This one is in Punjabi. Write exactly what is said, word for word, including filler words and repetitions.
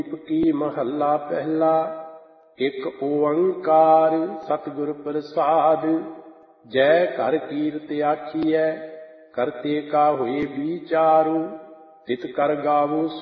ਕੀ ਮਹੱਲਾ ਪਹਿਲਾ। ਇੱਕ ਓੰਕਾਰ ਸਤਿਗੁਰ ਪ੍ਰਸਾਦ। ਜੈ ਘਰ ਕੀਰਤ ਆਖੀਐ, ਕਰਤੇ ਕਾ ਹੋਏ ਵਿਚਾਰੂ। ਤਿਤ ਕਰ ਗਾਵੋ